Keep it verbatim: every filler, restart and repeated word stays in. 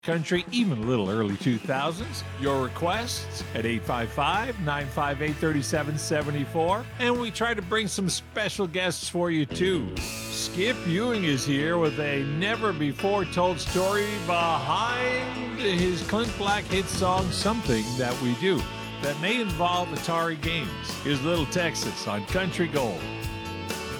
country, even a little early two thousands. Your requests at eight five five, nine five eight, three seven seven four. And we try to bring some special guests for you, too. Skip Ewing is here with a never-before-told story behind his Clint Black hit song, Something That We Do, that may involve Atari games. Here's Little Texas on Country Gold.